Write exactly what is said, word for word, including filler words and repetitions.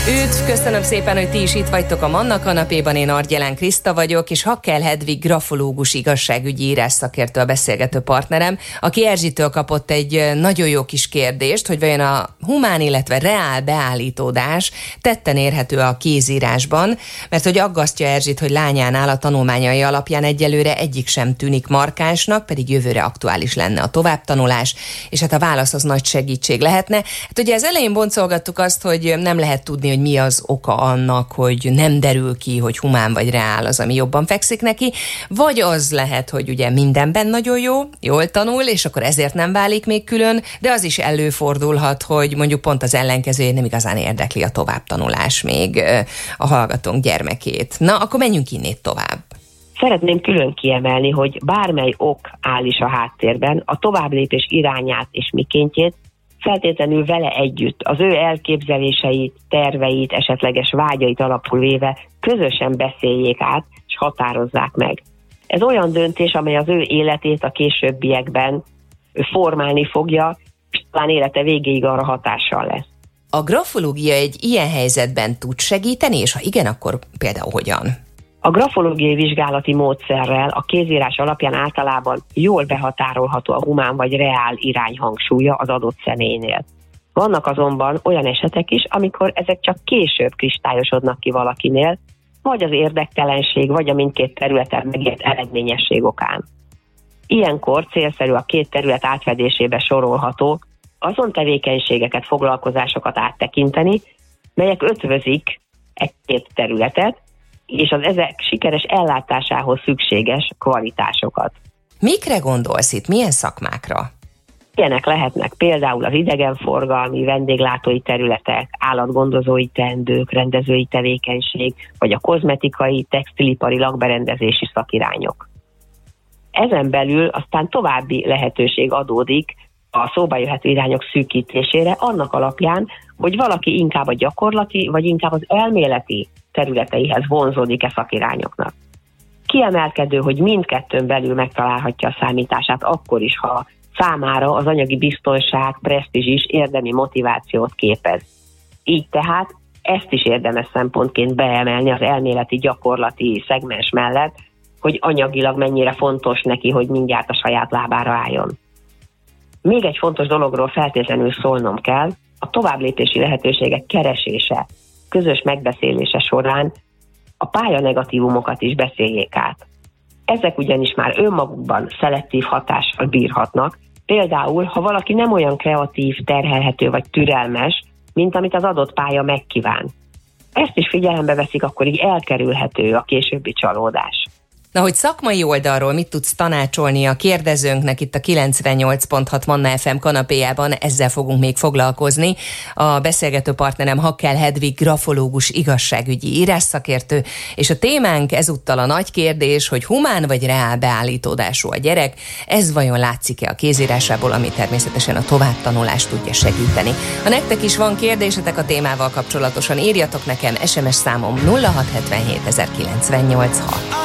Üdv, köszönöm szépen, hogy ti is itt vagytok a Manna kanapéban, én Argyelán Kriszta vagyok, és Hakkel Hedvig grafológus igazságügyi írásszakértő a beszélgető partnerem, aki Erzsitől kapott egy nagyon jó kis kérdést, hogy vajon a humán, illetve reál beállítódás tetten érhető a kézírásban, mert hogy aggasztja Erzsit, hogy lányánál a tanulmányai alapján egyelőre egyik sem tűnik markánsnak, pedig jövőre aktuális lenne a továbbtanulás, és hát a válasz az nagy segítség lehetne. Hát ugye az elején boncolgattuk azt, hogy nem lehet tudni, hogy mi az oka annak, hogy nem derül ki, hogy humán vagy reál az, ami jobban fekszik neki, vagy az lehet, hogy ugye mindenben nagyon jó, jól tanul, és akkor ezért nem válik még külön, de az is előfordulhat, hogy mondjuk pont az ellenkezője nem igazán érdekli a továbbtanulás még a hallgatónk gyermekét. Na, akkor menjünk innét tovább. Szeretném külön kiemelni, hogy bármely ok áll is a háttérben, a továbblépés irányát és mikéntjét feltétlenül vele együtt, az ő elképzeléseit, terveit, esetleges vágyait alapul véve közösen beszéljék át, és határozzák meg. Ez olyan döntés, amely az ő életét a későbbiekben formálni fogja, és talán élete végéig arra hatással lesz. A grafológia egy ilyen helyzetben tud segíteni, és ha igen, akkor például hogyan? A grafológiai vizsgálati módszerrel a kézírás alapján általában jól behatárolható a humán vagy reál irány hangsúlya az adott személynél. Vannak azonban olyan esetek is, amikor ezek csak később kristályosodnak ki valakinél, vagy az érdektelenség, vagy a mindkét területen megért eredményesség okán. Ilyenkor célszerű a két terület átfedésébe sorolható azon tevékenységeket, foglalkozásokat áttekinteni, melyek ötvözik egy-két területet, és az ezek sikeres ellátásához szükséges kvalitásokat. Mikre gondolsz itt? Milyen szakmákra? Ilyenek lehetnek például az idegenforgalmi, vendéglátói területek, állatgondozói teendők, rendezői tevékenység, vagy a kozmetikai, textilipari, lakberendezési szakirányok. Ezen belül aztán további lehetőség adódik a szóba jöhető irányok szűkítésére annak alapján, hogy valaki inkább a gyakorlati, vagy inkább az elméleti területeihez vonzódik-e szakirányoknak. Kiemelkedő, hogy mindkettőn belül megtalálhatja a számítását akkor is, ha számára az anyagi biztonság, presztízs is érdemi motivációt képez. Így tehát ezt is érdemes szempontként beemelni az elméleti gyakorlati szegmens mellett, hogy anyagilag mennyire fontos neki, hogy mindjárt a saját lábára álljon. Még egy fontos dologról feltétlenül szólnom kell, a továbblépési lehetőségek keresése, közös megbeszélése során a pályanegatívumokat is beszéljék át. Ezek ugyanis már önmagukban szelektív hatással bírhatnak, például, ha valaki nem olyan kreatív, terhelhető vagy türelmes, mint amit az adott pálya megkíván. Ezt is figyelembe veszik, akkor így elkerülhető a későbbi csalódás. Na, hogy szakmai oldalról mit tudsz tanácsolni a kérdezőnknek itt a kilencvennyolc pont hat Manna ef em kanapéjában, ezzel fogunk még foglalkozni. A beszélgető partnerem Hakkel Hedvig grafológus igazságügyi írásszakértő, és a témánk ezúttal a nagy kérdés, hogy humán vagy reál beállítódású a gyerek, ez vajon látszik-e a kézírásából, ami természetesen a továbbtanulást tudja segíteni. Ha nektek is van kérdésetek a témával kapcsolatosan, írjatok nekem, es em es számom nulla hat hetvenhét ezerkilencszáznyolcvanhat.